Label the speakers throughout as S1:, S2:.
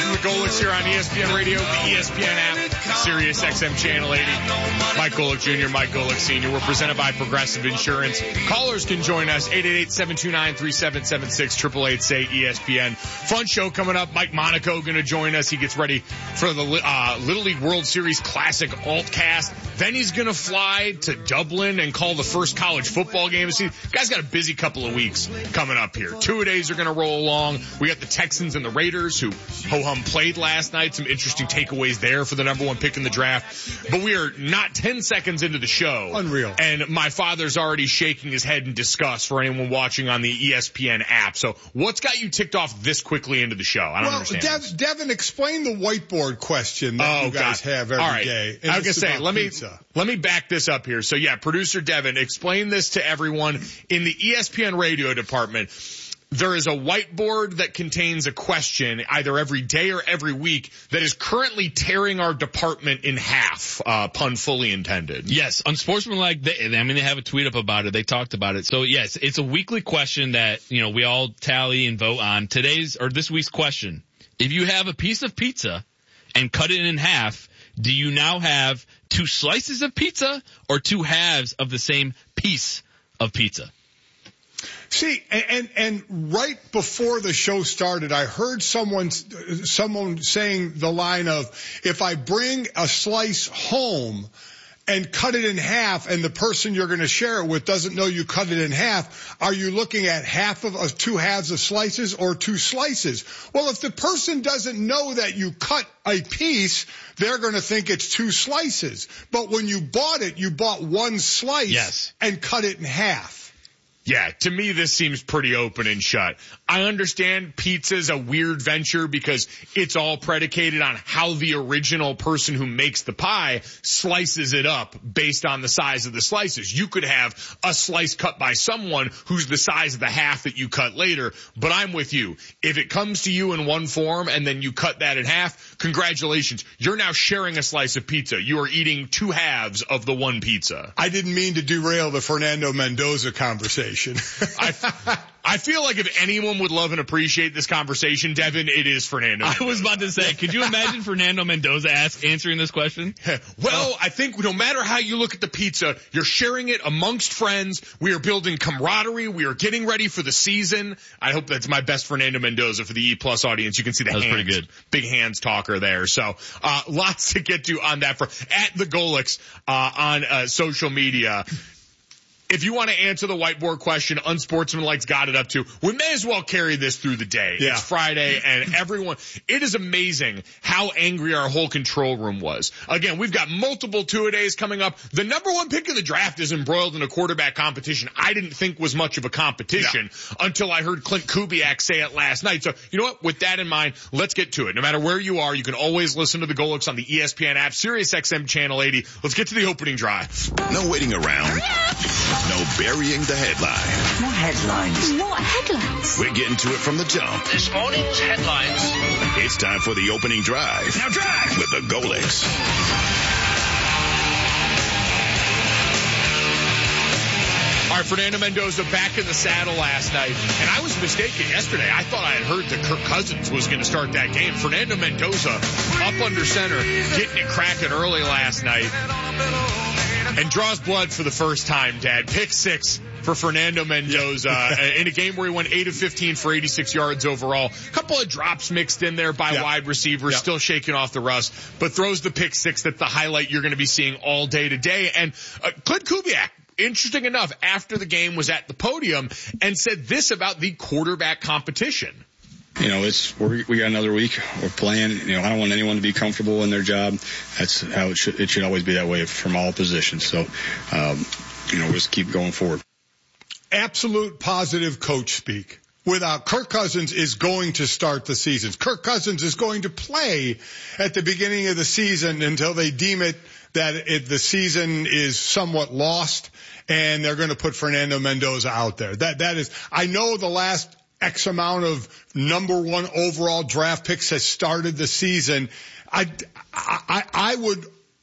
S1: from the Golics here on ESPN Radio, the ESPN app, Sirius XM Channel 80. Mike Golick Jr., Mike Golick Sr. We're presented by Progressive Insurance. Callers can join us, 888-729-3776, 888-SAY-ESPN. Fun show coming up. Mike Monaco going to join us. He gets ready for the Little League World Series Classic Altcast. Then he's going to fly to Dublin and call the first college football game. See, guy's got a busy couple of weeks coming up here. 2 days are going to roll along. We got the Texans and the Raiders, who ho-hum played last night. Some interesting takeaways there for the number one pick in the draft. But we are not 10 seconds into the show.
S2: Unreal.
S1: And my father's already shaking his head in disgust for anyone watching on the ESPN app. So what's got you ticked off this quickly into the show? I don't understand.
S2: Devin, explain the whiteboard question that you guys have every day.
S1: I was going to say, let me back this up here. So yeah, producer Devin, explain this to everyone in the ESPN radio department. There is a whiteboard that contains a question either every day or every week that is currently tearing our department in half, pun fully intended.
S3: Yes, Unsportsmanlike, they have a tweet up about it. They talked about it. So yes, it's a weekly question that, we all tally and vote on. This week's question: if you have a piece of pizza and cut it in half, do you now have 2 slices of pizza or 2 halves of the same piece of pizza?
S2: See, and right before the show started, I heard someone saying the line of, if I bring a slice home and cut it in half and the person you're going to share it with doesn't know you cut it in half, are you looking at half of 2 halves of slices or 2 slices? Well, if the person doesn't know that you cut a piece, they're going to think it's 2 slices. But when you bought it, you bought 1 slice and cut it in half.
S1: Yeah, to me, this seems pretty open and shut. I understand pizza's a weird venture because it's all predicated on how the original person who makes the pie slices it up based on the size of the slices. You could have a slice cut by someone who's the size of the half that you cut later, but I'm with you. If it comes to you in one form and then you cut that in half, congratulations. You're now sharing a slice of pizza. You are eating 2 halves of the one pizza.
S2: I didn't mean to derail the Fernando Mendoza conversation.
S1: I feel like if anyone would love and appreciate this conversation, Devin, it is Fernando Mendoza.
S3: I was about to say, could you imagine Fernando Mendoza answering this question?
S1: Well, I think no matter how you look at the pizza, you're sharing it amongst friends. We are building camaraderie. We are getting ready for the season. I hope that's my best Fernando Mendoza for the E+ audience. You can see the hands.
S3: Pretty good.
S1: Big hands talker there. So, lots to get to on that at the Golics, on social media. If you want to answer the whiteboard question, Unsportsmanlike's got it up to. We may as well carry this through the day. Yeah. It's Friday and it is amazing how angry our whole control room was. Again, we've got multiple two-a-days coming up. The number one pick of the draft is embroiled in a quarterback competition I didn't think was much of a competition until I heard Clint Kubiak say it last night. So, you know what? With that in mind, let's get to it. No matter where you are, you can always listen to the Golics on the ESPN app, Sirius XM Channel 80. Let's get to the opening drive.
S4: No waiting around. No burying the headline.
S5: What headlines?
S6: What headlines?
S4: We're getting to it from the jump.
S5: This morning's headlines.
S4: It's time for the opening drive.
S5: Now drive!
S4: With the Golics.
S1: All right, Fernando Mendoza back in the saddle last night, and I was mistaken yesterday. I thought I had heard that Kirk Cousins was going to start that game. Fernando Mendoza up under center, getting it cracking early last night, and draws blood for the first time, Dad. Pick 6 for Fernando Mendoza in a game where he went 8 of 15 for 86 yards overall. A couple of drops mixed in there by wide receivers, still shaking off the rust, but throws the pick 6. That's the highlight you're going to be seeing all day today. And Clint Kubiak, interesting enough, after the game was at the podium and said this about the quarterback competition.
S7: We got another week. We're playing. I don't want anyone to be comfortable in their job. That's how it should always be that way from all positions. So, we'll just keep going forward.
S2: Absolute positive coach speak. Without Kirk Cousins is going to start the season. Kirk Cousins is going to play at the beginning of the season until they deem it that the season is somewhat lost, and they're going to put Fernando Mendoza out there. That is, I know the last X amount of number 1 overall draft picks has started the season. I would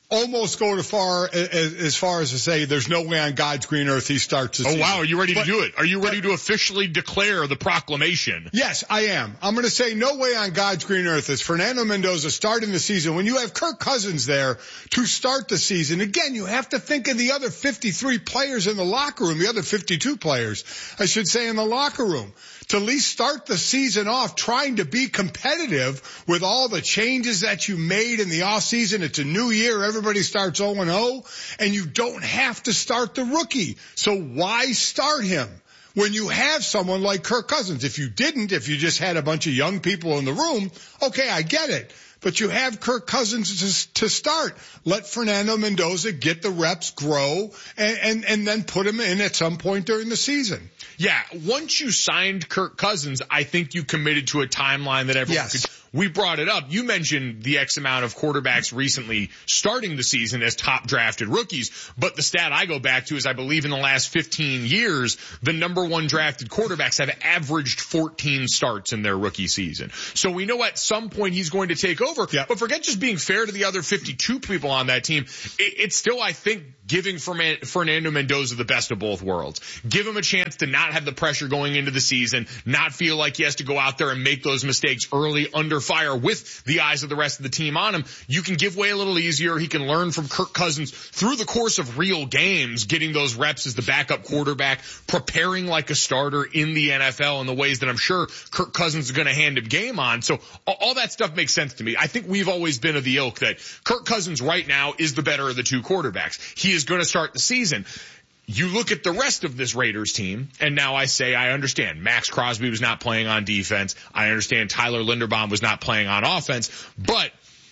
S2: almost go as far as to say there's no way on God's green earth he starts the season.
S1: Oh, wow. Are you ready to do it? Are you ready to officially declare the proclamation?
S2: Yes, I am. I'm going to say no way on God's green earth is Fernando Mendoza starting the season. When you have Kirk Cousins there to start the season, again, you have to think of the other 53 players in the locker room, the other 52 players, I should say, in the locker room. To at least start the season off trying to be competitive with all the changes that you made in the offseason. It's a new year. Everybody starts 0-0, and you don't have to start the rookie. So why start him when you have someone like Kirk Cousins? If you just had a bunch of young people in the room, okay, I get it. But you have Kirk Cousins to start. Let Fernando Mendoza get the reps, grow, and then put him in at some point during the season.
S1: Yeah, once you signed Kirk Cousins, I think you committed to a timeline that everyone could. We brought it up. You mentioned the X amount of quarterbacks recently starting the season as top drafted rookies, but the stat I go back to is I believe in the last 15 years, the number one drafted quarterbacks have averaged 14 starts in their rookie season. So we know at some point he's going to take over, but forget just being fair to the other 52 people on that team. It's still, I think, giving Fernando Mendoza the best of both worlds. Give him a chance to not have the pressure going into the season, not feel like he has to go out there and make those mistakes early under fire with the eyes of the rest of the team on him. You can give way a little easier. He can learn from Kirk Cousins through the course of real games, getting those reps as the backup quarterback, preparing like a starter in the NFL in the ways that I'm sure Kirk Cousins is going to hand him game on. So all that stuff makes sense to me. I think we've always been of the ilk that Kirk Cousins right now is the better of the two quarterbacks. He is going to start the season. You look at the rest of this Raiders team, and now I say I understand. Max Crosby was not playing on defense. I understand Tyler Linderbaum was not playing on offense. But,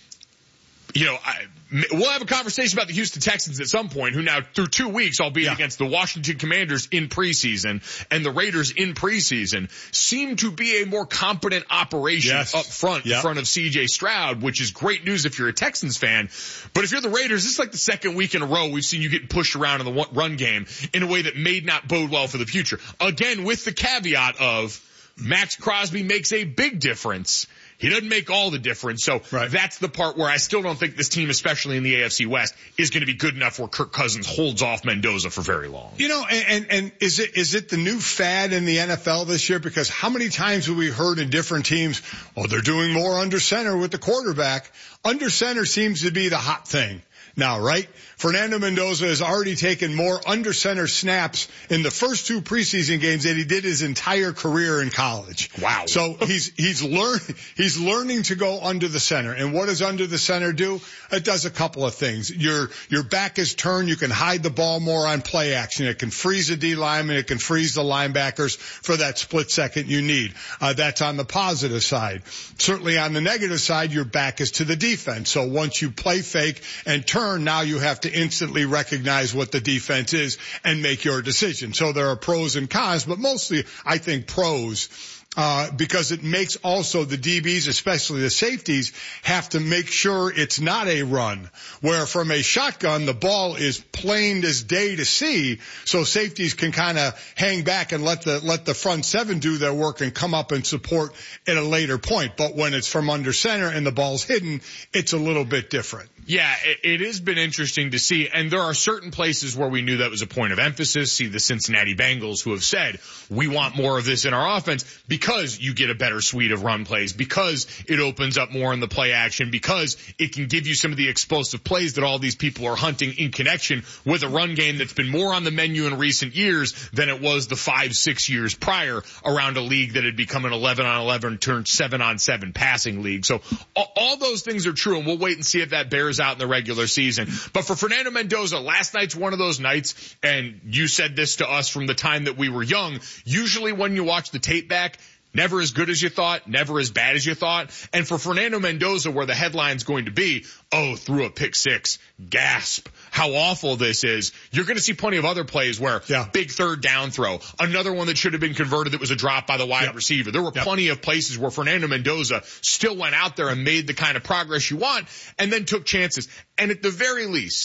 S1: you know, we'll have a conversation about the Houston Texans at some point, who now through 2 weeks, albeit against the Washington Commanders in preseason and the Raiders in preseason, seem to be a more competent operation up front in front of C.J. Stroud, which is great news if you're a Texans fan. But if you're the Raiders, this is like the second week in a row we've seen you getting pushed around in the run game in a way that may not bode well for the future. Again, with the caveat of Max Crosby makes a big difference. He doesn't make all the difference. So that's the part where I still don't think this team, especially in the AFC West, is going to be good enough where Kirk Cousins holds off Mendoza for very long.
S2: You know, and is it the new fad in the NFL this year? Because how many times have we heard in different teams, oh, they're doing more under center with the quarterback. Under center seems to be the hot thing now, right? Fernando Mendoza has already taken more under center snaps in the first two preseason games than he did his entire career in college.
S1: Wow.
S2: So he's learning to go under the center. And what does under the center do? It does a couple of things. Your back is turned. You can hide the ball more on play action. It can freeze the D lineman. It can freeze the linebackers for that split second you need. That's on the positive side. Certainly on the negative side, your back is to the defense. So once you play fake and turn, now you have to instantly recognize what the defense is and make your decision. So there are pros and cons, but mostly I think pros. Because it makes also the DBs, especially the safeties, have to make sure it's not a run, where from a shotgun, the ball is plain as day to see, so safeties can kind of hang back and let the front seven do their work and come up and support at a later point. But when it's from under center and the ball's hidden, it's a little bit different.
S1: Yeah, it has been interesting to see, and there are certain places where we knew that was a point of emphasis. See the Cincinnati Bengals, who have said, we want more of this in our offense because you get a better suite of run plays, because it opens up more in the play action, because it can give you some of the explosive plays that all these people are hunting in connection with a run game that's been more on the menu in recent years than it was the 5-6 years prior around a league that had become an 11-on-11 turned 7-on-7 passing league. So all those things are true, and we'll wait and see if that bears out in the regular season. But for Fernando Mendoza, last night's one of those nights, and you said this to us from the time that we were young, usually when you watch the tape back, never as good as you thought, never as bad as you thought. And for Fernando Mendoza, where the headline's going to be, oh, threw a pick six, gasp, how awful this is, you're going to see plenty of other plays where big third down throw, another one that should have been converted that was a drop by the wide receiver. There were plenty of places where Fernando Mendoza still went out there and made the kind of progress you want and then took chances. And at the very least,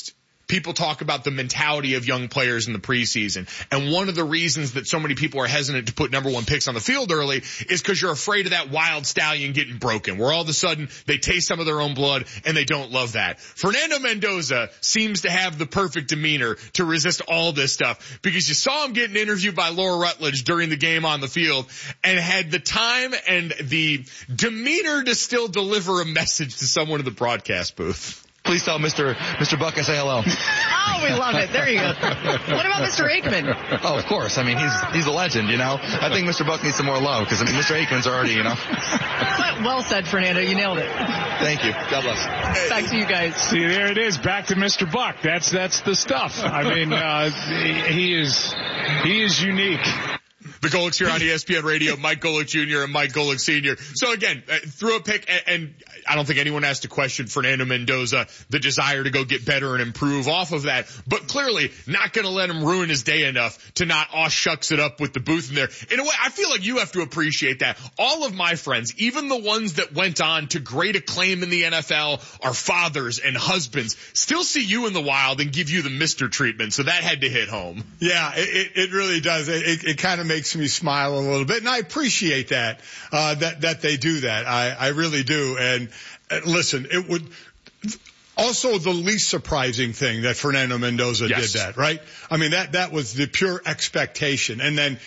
S1: people talk about the mentality of young players in the preseason. And one of the reasons that so many people are hesitant to put number one picks on the field early is because you're afraid of that wild stallion getting broken, where all of a sudden they taste some of their own blood and they don't love that. Fernando Mendoza seems to have the perfect demeanor to resist all this stuff, because you saw him getting interviewed by Laura Rutledge during the game on the field and had the time and the demeanor to still deliver a message to someone in the broadcast booth.
S6: Please tell Mr. Buck I say hello.
S8: Oh, we love it. There you go. What about Mr. Aikman?
S6: Oh, of course. I mean, he's a legend, you know. I think Mr. Buck needs some more love, because, I mean, Mr. Aikman's already, you know.
S8: Well said, Fernando. You nailed it.
S6: Thank you. God bless.
S8: Back to you guys.
S9: See, there it is. Back to Mr. Buck. That's the stuff. I mean, he is unique.
S1: The Golics here on ESPN Radio, Mike Golic Jr. and Mike Golic Sr. So again, threw a pick, and I don't think anyone has to question Fernando Mendoza, the desire to go get better and improve off of that, but clearly not going to let him ruin his day enough to not shucks it up with the booth in there. In a way, I feel like you have to appreciate that. All of my friends, even the ones that went on to great acclaim in the NFL, are fathers and husbands, still see you in the wild and give you the Mr. treatment, so that had to hit home.
S2: Yeah, it really does. It kind of makes me smile a little bit, and I appreciate that, that they do that. I really do. And listen, it would also the least surprising thing that Fernando Mendoza did that, right? I mean, that was the pure expectation. And then